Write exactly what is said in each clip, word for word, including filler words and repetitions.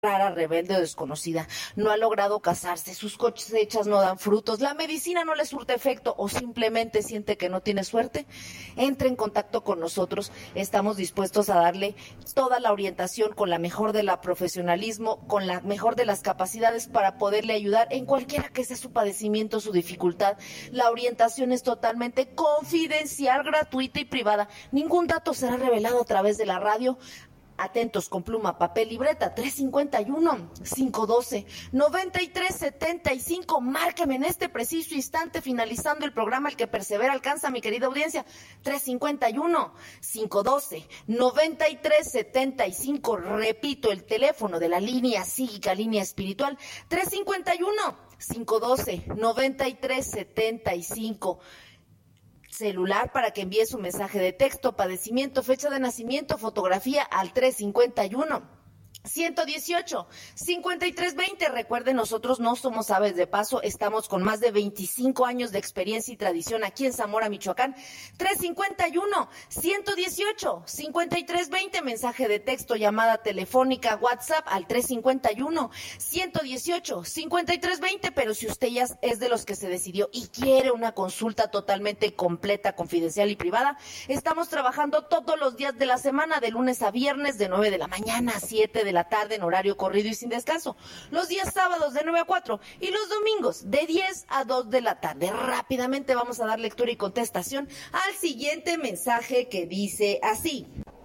rara, rebelde o desconocida, no ha logrado casarse, sus cosechas no dan frutos, la medicina no le surte efecto o simplemente siente que no tiene suerte, entre en contacto con nosotros. Estamos dispuestos a darle toda la orientación con la mejor de la profesionalismo, con la mejor de las capacidades para poderle ayudar en cualquiera que sea su padecimiento, su dificultad. La orientación es totalmente confidencial, gratuita y privada. Ningún dato será revelado a través de la radio. Atentos con pluma, papel, libreta, tres cincuenta y uno, cinco doce, noventa y tres setenta y cinco. Márqueme en este preciso instante, finalizando el programa. El que persevera alcanza, mi querida audiencia. tres cincuenta y uno, cinco doce, noventa y tres setenta y cinco. Repito, el teléfono de la línea psíquica, línea espiritual, tres cincuenta y uno, cinco doce, noventa y tres setenta y cinco. Celular para que envíe su mensaje de texto, padecimiento, fecha de nacimiento, fotografía al tres cincuenta y uno, ciento dieciocho, cincuenta y tres veinte. Recuerden, nosotros no somos aves de paso, estamos con más de veinticinco años de experiencia y tradición aquí en Zamora, Michoacán. tres cincuenta y uno, ciento dieciocho, cincuenta y tres veinte. Mensaje de texto, llamada telefónica, WhatsApp al tres cincuenta y uno, ciento dieciocho, cincuenta y tres veinte. Pero si usted ya es de los que se decidió y quiere una consulta totalmente completa, confidencial y privada, estamos trabajando todos los días de la semana, de lunes a viernes, de nueve de la mañana a siete de la tarde en horario corrido y sin descanso. Los días sábados de nueve a cuatro y los domingos de diez a dos de la tarde. Rápidamente vamos a dar lectura y contestación al siguiente mensaje que dice así.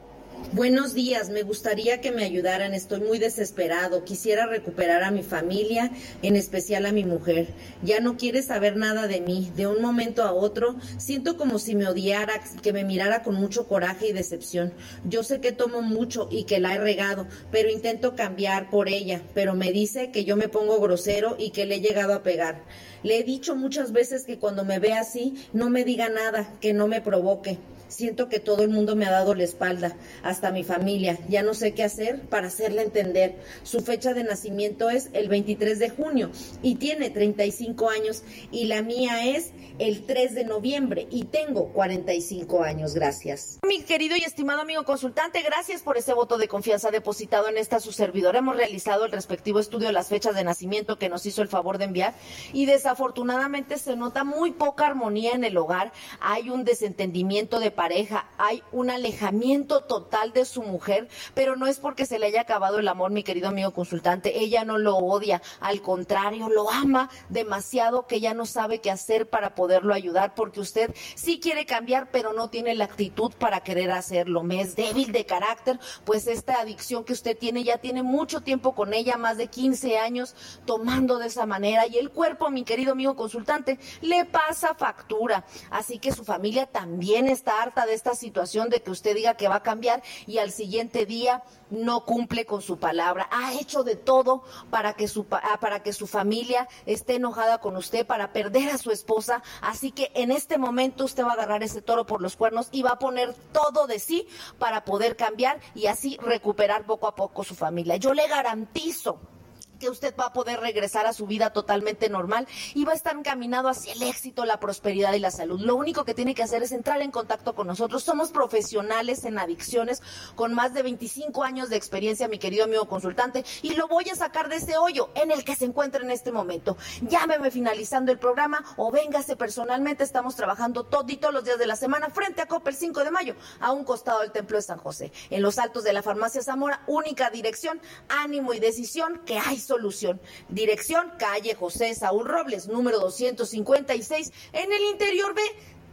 Buenos días, me gustaría que me ayudaran, estoy muy desesperado, quisiera recuperar a mi familia, en especial a mi mujer. Ya no quiere saber nada de mí, de un momento a otro siento como si me odiara, que me mirara con mucho coraje y decepción. Yo sé que tomo mucho y que la he regado, pero intento cambiar por ella, pero me dice que yo me pongo grosero y que le he llegado a pegar. Le he dicho muchas veces que cuando me ve así, no me diga nada, que no me provoque. Siento que todo el mundo me ha dado la espalda, hasta mi familia. Ya no sé qué hacer para hacerle entender. Su fecha de nacimiento es el veintitrés de junio y tiene treinta y cinco años, y la mía es el tres de noviembre y tengo cuarenta y cinco años. Gracias. Mi querido y estimado amigo consultante, gracias por ese voto de confianza depositado en esta su servidora. Hemos realizado el respectivo estudio de las fechas de nacimiento que nos hizo el favor de enviar y desafortunadamente se nota muy poca armonía en el hogar. Hay un desentendimiento de pareja, hay un alejamiento total de su mujer, pero no es porque se le haya acabado el amor, mi querido amigo consultante. Ella no lo odia, al contrario, lo ama demasiado, que ella no sabe qué hacer para poderlo ayudar, porque usted sí quiere cambiar, pero no tiene la actitud para querer hacerlo. Me es débil de carácter, pues esta adicción que usted tiene ya tiene mucho tiempo con ella, más de quince años tomando de esa manera, y el cuerpo, mi querido amigo consultante, le pasa factura. Así que su familia también está harta de esta situación de que usted diga que va a cambiar y al siguiente día no cumple con su palabra. Ha hecho de todo para que su para que su familia esté enojada con usted, para perder a su esposa. Así que en este momento usted va a agarrar ese toro por los cuernos y va a poner todo de sí para poder cambiar y así recuperar poco a poco su familia. Yo le garantizo que usted va a poder regresar a su vida totalmente normal y va a estar encaminado hacia el éxito, la prosperidad y la salud. Lo único que tiene que hacer es entrar en contacto con nosotros. Somos profesionales en adicciones con más de veinticinco años de experiencia, mi querido amigo consultante, y lo voy a sacar de ese hoyo en el que se encuentra en este momento. Llámeme finalizando el programa o véngase personalmente. Estamos trabajando toditos los días de la semana frente a Coppel cinco de mayo, a un costado del Templo de San José, en los altos de la Farmacia Zamora. Única dirección, ánimo y decisión, que hay solución. Dirección, calle José Saúl Robles, número doscientos cincuenta y seis, en el interior B.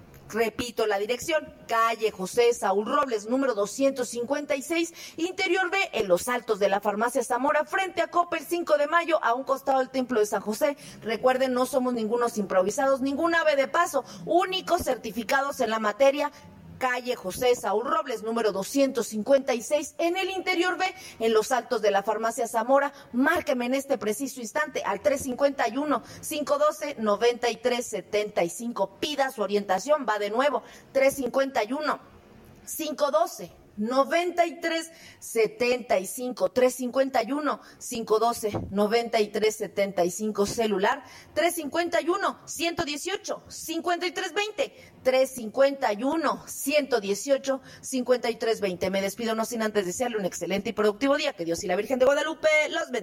Repito la dirección, calle José Saúl Robles, número doscientos cincuenta y seis, interior B, en los altos de la Farmacia Zamora, frente a Coppel cinco de mayo, a un costado del Templo de San José. Recuerden, no somos ningunos improvisados, ningún ave de paso, únicos certificados en la materia. Calle José Saúl Robles, número doscientos cincuenta y seis, en el interior B, en los altos de la Farmacia Zamora. Márqueme en este preciso instante al tres cincuenta y uno, cinco doce, noventa y tres setenta y cinco. Pida su orientación, va de nuevo, tres cincuenta y uno, cinco doce, noventa y tres setenta y cinco, trescientos cincuenta y uno, quinientos doce, noventa y tres setenta y cinco celular, trescientos cincuenta y uno, ciento dieciocho, cincuenta y tres veinte, trescientos cincuenta y uno, ciento dieciocho, cincuenta y tres veinte. Me despido no sin antes desearle un excelente y productivo día. Que Dios y la Virgen de Guadalupe los bendiga.